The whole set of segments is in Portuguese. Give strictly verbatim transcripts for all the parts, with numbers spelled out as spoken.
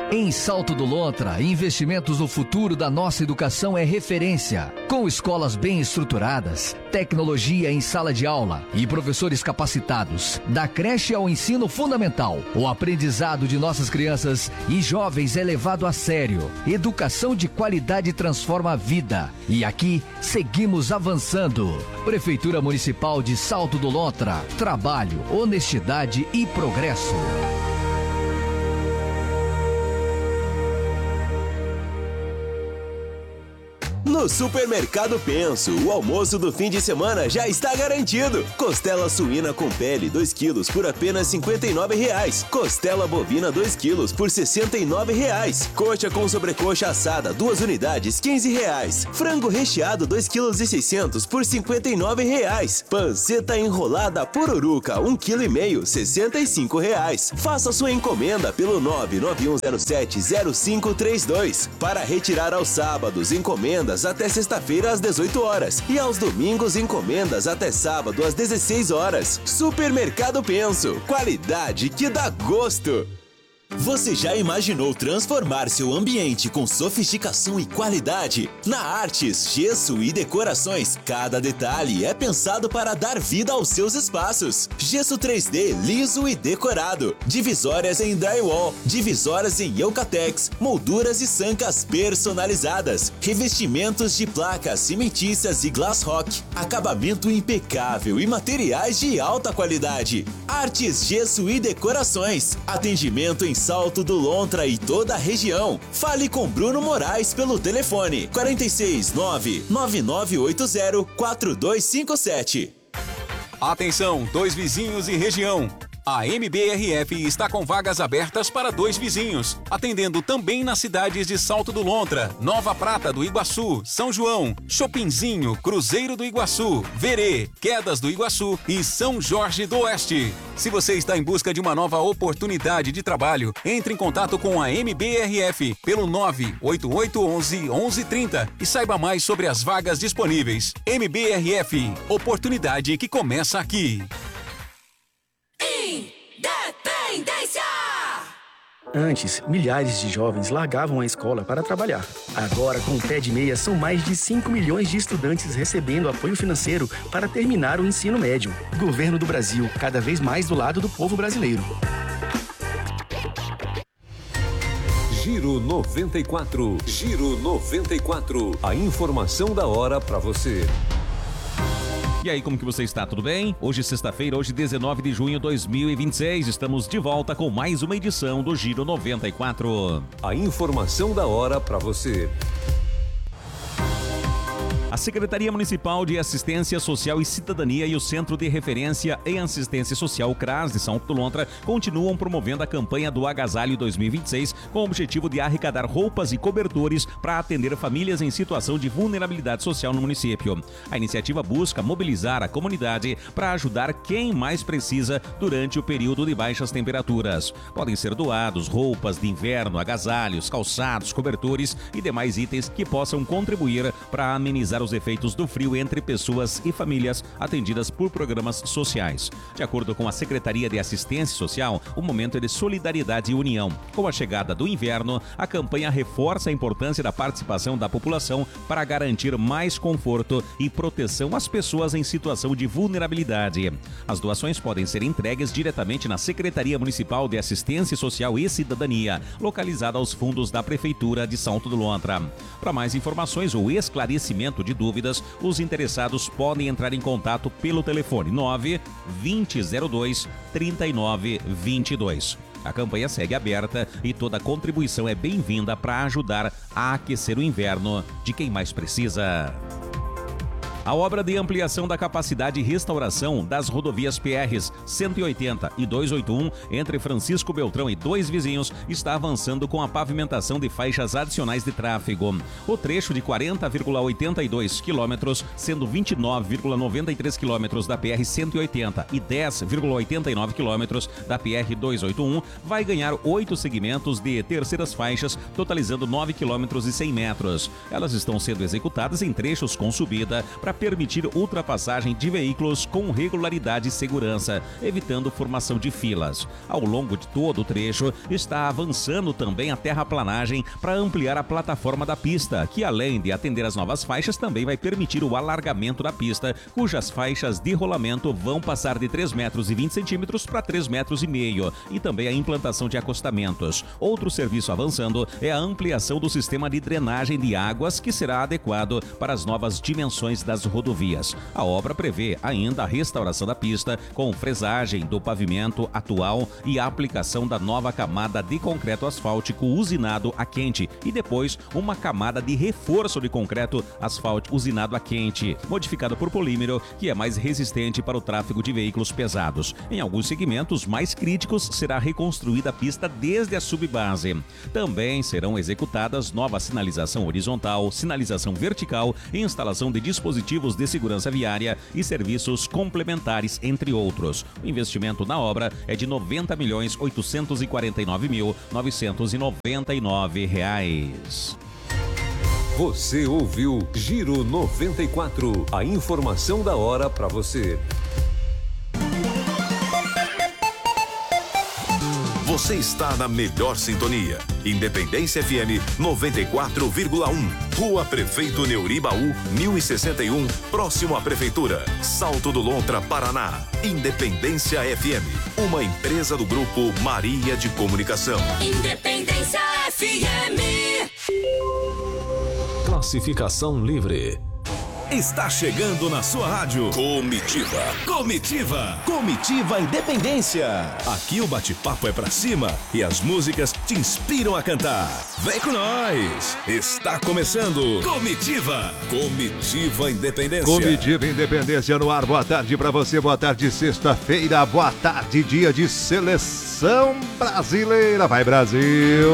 Em Salto do Lontra, investimentos no futuro da nossa educação é referência. Com escolas bem estruturadas, tecnologia em sala de aula e professores capacitados, da creche ao ensino fundamental, o aprendizado de nossas crianças e jovens é levado a sério. Educação de qualidade transforma a vida. E aqui, seguimos avançando. Prefeitura Municipal de Salto do Lontra. Trabalho, honestidade e progresso. No Supermercado Penso, o almoço do fim de semana já está garantido. Costela suína com pele, dois quilos, por apenas cinquenta e nove reais. Costela bovina, dois quilos, por sessenta e nove reais. Coxa com sobrecoxa assada, duas unidades, quinze reais. Frango recheado, dois quilos e seiscentos, por cinquenta e nove reais. Panceta enrolada pururuca, um quilo e meio, sessenta e cinco reais. Faça sua encomenda pelo nove nove um zero sete zero cinco três dois. Para retirar aos sábados, encomendas até sexta-feira às dezoito horas e aos domingos encomendas até sábado às dezesseis horas. Supermercado Penso, qualidade que dá gosto. Você já imaginou transformar seu ambiente com sofisticação e qualidade? Na Artes, Gesso e Decorações, cada detalhe é pensado para dar vida aos seus espaços. Gesso três D liso e decorado, divisórias em drywall, divisórias em Eucatex, molduras e sancas personalizadas, revestimentos de placas cimentícias e glass rock, acabamento impecável e materiais de alta qualidade. Artes, Gesso e Decorações, atendimento em Salto do Lontra e toda a região. Fale com Bruno Moraes pelo telefone quarenta e seis, nove nove nove oito zero quatro dois cinco sete. Atenção, dois vizinhos e região. A M B R F está com vagas abertas para dois vizinhos, atendendo também nas cidades de Salto do Lontra, Nova Prata do Iguaçu, São João, Chopinzinho, Cruzeiro do Iguaçu, Verê, Quedas do Iguaçu e São Jorge do Oeste. Se você está em busca de uma nova oportunidade de trabalho, entre em contato com a M B R F pelo nove oito oito um um, um um três zero e saiba mais sobre as vagas disponíveis. M B R F, oportunidade que começa aqui. Independência! Antes, milhares de jovens largavam a escola para trabalhar. Agora, com o Pé de Meia, são mais de cinco milhões de estudantes recebendo apoio financeiro para terminar o ensino médio. Governo do Brasil, cada vez mais do lado do povo brasileiro. Giro noventa e quatro. Giro noventa e quatro. A informação da hora para você. E aí, como que você está? Tudo bem? Hoje, sexta-feira, hoje, dezenove de junho de dois mil e vinte e seis, estamos de volta com mais uma edição do Giro noventa e quatro. A informação da hora para você. A Secretaria Municipal de Assistência Social e Cidadania e o Centro de Referência em Assistência Social CRAS de Salto do Lontra continuam promovendo a campanha do Agasalho dois mil e vinte e seis com o objetivo de arrecadar roupas e cobertores para atender famílias em situação de vulnerabilidade social no município. A iniciativa busca mobilizar a comunidade para ajudar quem mais precisa durante o período de baixas temperaturas. Podem ser doados roupas de inverno, agasalhos, calçados, cobertores e demais itens que possam contribuir para amenizar os efeitos do frio entre pessoas e famílias atendidas por programas sociais. De acordo com a Secretaria de Assistência Social, o momento é de solidariedade e união. Com a chegada do inverno, a campanha reforça a importância da participação da população para garantir mais conforto e proteção às pessoas em situação de vulnerabilidade. As doações podem ser entregues diretamente na Secretaria Municipal de Assistência Social e Cidadania, localizada aos fundos da Prefeitura de Salto do Lontra. Para mais informações ou esclarecimento de dúvidas, os interessados podem entrar em contato pelo telefone nove vinte zero dois trinta e nove vinte e dois. A campanha segue aberta e toda contribuição é bem-vinda para ajudar a aquecer o inverno de quem mais precisa. A obra de ampliação da capacidade e restauração das rodovias P Rs cento e oitenta e duzentos e oitenta e um entre Francisco Beltrão e Dois Vizinhos está avançando com a pavimentação de faixas adicionais de tráfego. O trecho de quarenta vírgula oitenta e dois quilômetros, sendo vinte e nove vírgula noventa e três quilômetros da P R cento e oitenta e dez vírgula oitenta e nove quilômetros da P R duzentos e oitenta e um, vai ganhar oito segmentos de terceiras faixas, totalizando nove quilômetros e cem metros. Elas estão sendo executadas em trechos com subida para permitir ultrapassagem de veículos com regularidade e segurança, evitando formação de filas. Ao longo de todo o trecho, está avançando também a terraplanagem para ampliar a plataforma da pista, que além de atender as novas faixas, também vai permitir o alargamento da pista, cujas faixas de rolamento vão passar de três metros e vinte centímetros para três metros e meio, e também a implantação de acostamentos. Outro serviço avançando é a ampliação do sistema de drenagem de águas, que será adequado para as novas dimensões das rodovias. A obra prevê ainda a restauração da pista, com fresagem do pavimento atual e a aplicação da nova camada de concreto asfáltico usinado a quente e depois uma camada de reforço de concreto asfáltico usinado a quente, modificado por polímero, que é mais resistente para o tráfego de veículos pesados. Em alguns segmentos mais críticos, será reconstruída a pista desde a subbase. Também serão executadas nova sinalização horizontal, sinalização vertical, instalação de dispositivos de segurança viária e serviços complementares, entre outros. O investimento na obra é de noventa milhões oitocentos e quarenta e nove mil novecentos e noventa e nove reais. Você ouviu Giro noventa e quatro, a informação da hora para você. Você está na melhor sintonia. Independência F M noventa e quatro vírgula um. Rua Prefeito Neuribaú, mil e sessenta e um, próximo à Prefeitura. Salto do Lontra, Paraná. Independência F M, uma empresa do Grupo Maria de Comunicação. Independência F M. Classificação livre. Está chegando na sua rádio Comitiva. Comitiva. Comitiva Independência. Aqui o bate-papo é pra cima e as músicas te inspiram a cantar. Vem com nós. Está começando Comitiva. Comitiva Independência. Comitiva Independência no ar. Boa tarde pra você. Boa tarde, sexta-feira. Boa tarde, dia de seleção brasileira. Vai, Brasil.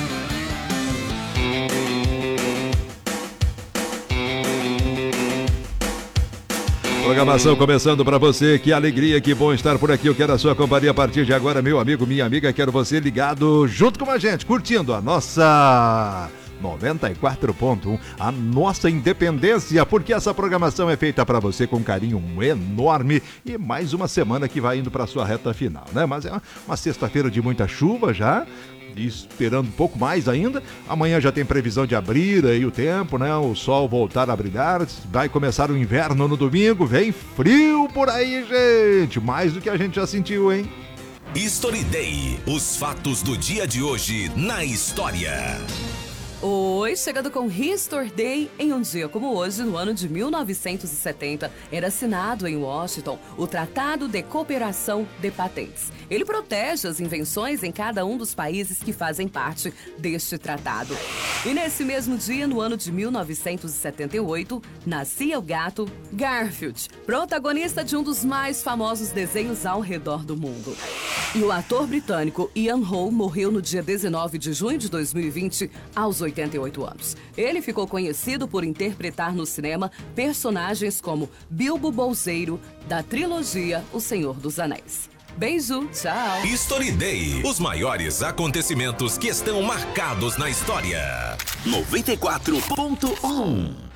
Programação começando para você, que alegria, que bom estar por aqui. Eu quero a sua companhia a partir de agora, meu amigo, minha amiga. Quero você ligado junto com a gente, curtindo a nossa noventa e quatro ponto um, a nossa Independência, porque essa programação é feita para você com carinho enorme e mais uma semana que vai indo para sua reta final, né? Mas é uma, uma sexta-feira de muita chuva já, esperando um pouco mais ainda. Amanhã já tem previsão de abrir aí o tempo, né? O sol voltar a brilhar. Vai começar o inverno no domingo. Vem frio por aí, gente. Mais do que a gente já sentiu, hein? History Day. Os fatos do dia de hoje na história. Oi, chegando com History Day. Em um dia como hoje, no ano de mil novecentos e setenta, era assinado em Washington o Tratado de Cooperação de Patentes. Ele protege as invenções em cada um dos países que fazem parte deste tratado. E nesse mesmo dia, no ano de mil novecentos e setenta e oito, nascia o gato Garfield, protagonista de um dos mais famosos desenhos ao redor do mundo. E o ator britânico Ian Holm morreu no dia dezenove de junho de dois mil e vinte, aos oitenta e oito anos. Ele ficou conhecido por interpretar no cinema personagens como Bilbo Bolseiro, da trilogia O Senhor dos Anéis. Beijo, tchau! History Day. Os maiores acontecimentos que estão marcados na história. noventa e quatro ponto um.